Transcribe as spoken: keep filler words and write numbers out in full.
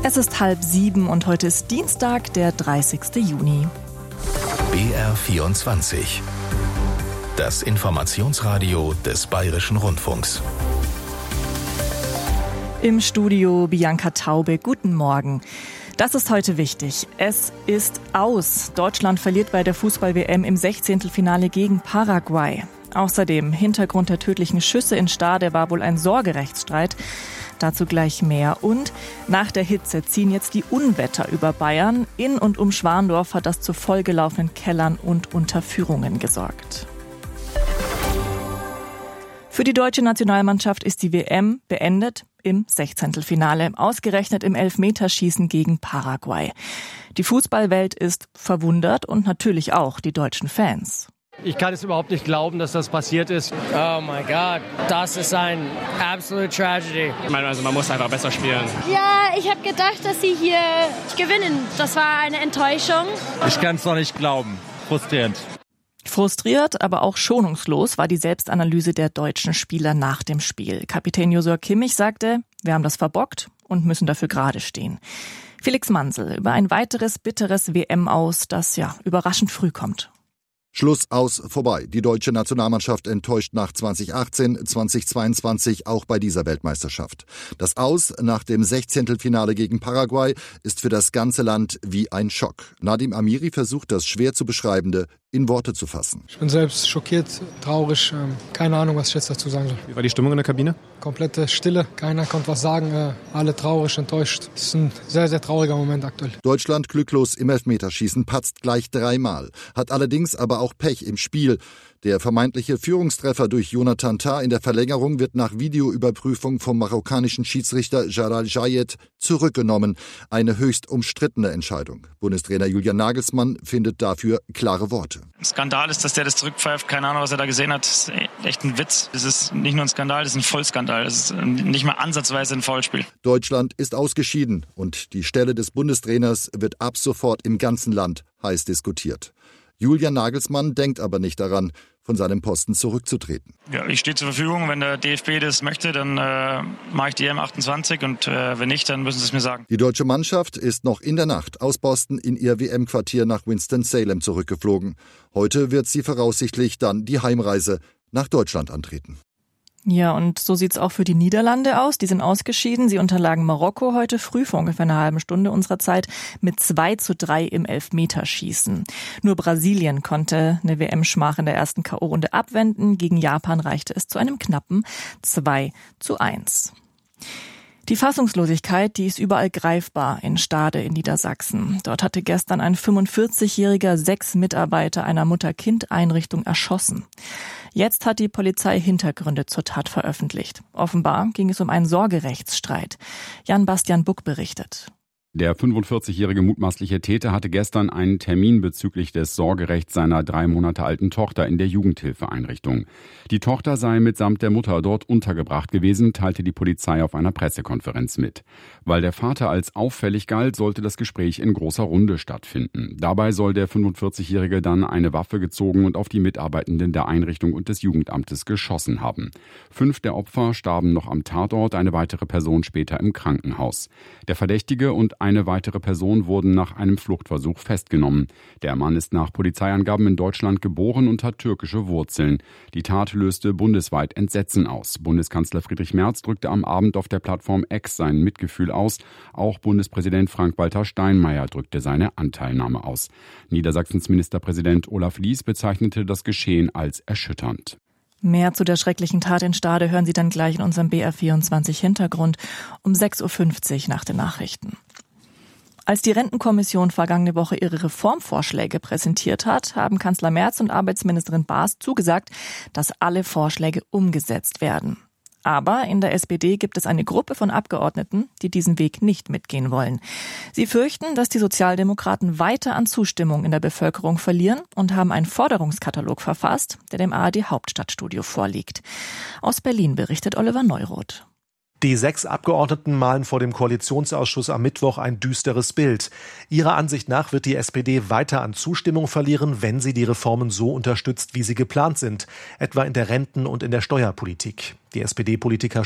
Es ist halb sieben und heute ist Dienstag, der dreißigsten Juni. B R vierundzwanzig. Das Informationsradio des Bayerischen Rundfunks. Im Studio Bianca Taube. Guten Morgen. Das ist heute wichtig. Es ist aus. Deutschland verliert bei der Fußball-W M im Sechzehntelfinale gegen Paraguay. Außerdem, Hintergrund der tödlichen Schüsse in Stade war wohl ein Sorgerechtsstreit. Dazu gleich mehr. Und nach der Hitze ziehen jetzt die Unwetter über Bayern. In und um Schwandorf hat das zu vollgelaufenen Kellern und Unterführungen gesorgt. Für die deutsche Nationalmannschaft ist die W M beendet im Sechzehntelfinale, ausgerechnet im Elfmeterschießen gegen Paraguay. Die Fußballwelt ist verwundert und natürlich auch die deutschen Fans. Ich kann es überhaupt nicht glauben, dass das passiert ist. Oh mein Gott, das ist ein absolute Tragedy. Ich meine, also man muss einfach besser spielen. Ja, ich habe gedacht, dass sie hier gewinnen. Das war eine Enttäuschung. Ich kann es noch nicht glauben. Frustrierend. Frustriert, aber auch schonungslos war die Selbstanalyse der deutschen Spieler nach dem Spiel. Kapitän Josua Kimmich sagte, wir haben das verbockt und müssen dafür gerade stehen. Felix Mansel über ein weiteres bitteres W M-Aus, das ja überraschend früh kommt. Schluss, aus, vorbei. Die deutsche Nationalmannschaft enttäuscht nach zweitausendachtzehn, zweitausendzweiundzwanzig auch bei dieser Weltmeisterschaft. Das Aus nach dem Sechzehntelfinale gegen Paraguay ist für das ganze Land wie ein Schock. Nadim Amiri versucht, das schwer zu beschreibende in Worte zu fassen. Ich bin selbst schockiert, traurig, keine Ahnung, was ich jetzt dazu sagen soll. Wie war die Stimmung in der Kabine? Komplette Stille, keiner konnte was sagen, alle traurig, enttäuscht. Das ist ein sehr, sehr trauriger Moment aktuell. Deutschland glücklos im Elfmeterschießen, patzt gleich dreimal, hat allerdings aber auch Pech im Spiel. Der vermeintliche Führungstreffer durch Jonathan Tah in der Verlängerung wird nach Videoüberprüfung vom marokkanischen Schiedsrichter Jalal Jayed zurückgenommen. Eine höchst umstrittene Entscheidung. Bundestrainer Julian Nagelsmann findet dafür klare Worte. Skandal ist, dass der das zurückpfeift. Keine Ahnung, was er da gesehen hat. Das ist echt ein Witz. Das ist nicht nur ein Skandal, das ist ein Vollskandal. Das ist nicht mal ansatzweise ein Foulspiel. Deutschland ist ausgeschieden und die Stelle des Bundestrainers wird ab sofort im ganzen Land heiß diskutiert. Julian Nagelsmann denkt aber nicht daran, von seinem Posten zurückzutreten. Ja, ich stehe zur Verfügung. Wenn der D F B das möchte, dann äh, mache ich die E M achtundzwanzig und äh, wenn nicht, dann müssen sie es mir sagen. Die deutsche Mannschaft ist noch in der Nacht aus Boston in ihr W M-Quartier nach Winston-Salem zurückgeflogen. Heute wird sie voraussichtlich dann die Heimreise nach Deutschland antreten. Ja, und so sieht's auch für die Niederlande aus. Die sind ausgeschieden. Sie unterlagen Marokko heute früh vor ungefähr einer halben Stunde unserer Zeit mit zwei zu drei im Elfmeterschießen. Nur Brasilien konnte eine W M-Schmach in der ersten K O-Runde abwenden. Gegen Japan reichte es zu einem knappen zwei zu eins. Die Fassungslosigkeit, die ist überall greifbar in Stade in Niedersachsen. Dort hatte gestern ein fünfundvierzigjähriger sechs Mitarbeiter einer Mutter-Kind-Einrichtung erschossen. Jetzt hat die Polizei Hintergründe zur Tat veröffentlicht. Offenbar ging es um einen Sorgerechtsstreit. Jan-Bastian Buck berichtet. Der fünfundvierzigjährige mutmaßliche Täter hatte gestern einen Termin bezüglich des Sorgerechts seiner drei Monate alten Tochter in der Jugendhilfeeinrichtung. Die Tochter sei mitsamt der Mutter dort untergebracht gewesen, teilte die Polizei auf einer Pressekonferenz mit. Weil der Vater als auffällig galt, sollte das Gespräch in großer Runde stattfinden. Dabei soll der fünfundvierzigjährige dann eine Waffe gezogen und auf die Mitarbeitenden der Einrichtung und des Jugendamtes geschossen haben. Fünf der Opfer starben noch am Tatort, eine weitere Person später im Krankenhaus. Der Verdächtige und eine weitere Person wurden nach einem Fluchtversuch festgenommen. Der Mann ist nach Polizeiangaben in Deutschland geboren und hat türkische Wurzeln. Die Tat löste bundesweit Entsetzen aus. Bundeskanzler Friedrich Merz drückte am Abend auf der Plattform X sein Mitgefühl aus. Auch Bundespräsident Frank-Walter Steinmeier drückte seine Anteilnahme aus. Niedersachsens Ministerpräsident Olaf Lies bezeichnete das Geschehen als erschütternd. Mehr zu der schrecklichen Tat in Stade hören Sie dann gleich in unserem B R vierundzwanzig Hintergrund um sechs Uhr fünfzig nach den Nachrichten. Als die Rentenkommission vergangene Woche ihre Reformvorschläge präsentiert hat, haben Kanzler Merz und Arbeitsministerin Baas zugesagt, dass alle Vorschläge umgesetzt werden. Aber in der S P D gibt es eine Gruppe von Abgeordneten, die diesen Weg nicht mitgehen wollen. Sie fürchten, dass die Sozialdemokraten weiter an Zustimmung in der Bevölkerung verlieren und haben einen Forderungskatalog verfasst, der dem A R D-Hauptstadtstudio vorliegt. Aus Berlin berichtet Oliver Neuroth. Die sechs Abgeordneten malen vor dem Koalitionsausschuss am Mittwoch ein düsteres Bild. Ihrer Ansicht nach wird die S P D weiter an Zustimmung verlieren, wenn sie die Reformen so unterstützt, wie sie geplant sind, etwa in der Renten- und in der Steuerpolitik. Die S P D-Politiker